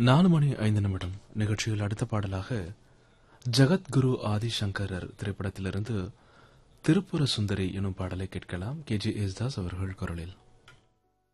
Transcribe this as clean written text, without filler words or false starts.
4:05 நிகழ்ச்சியில் அடுத்த பாடலாக ஜகத்குரு ஆதிசங்கரர் திரைப்படத்திலிருந்து திருப்புர சுந்தரி எனும் பாடலை கேட்கலாம். KG யேசுதாஸ் அவர்கள் குரலில்.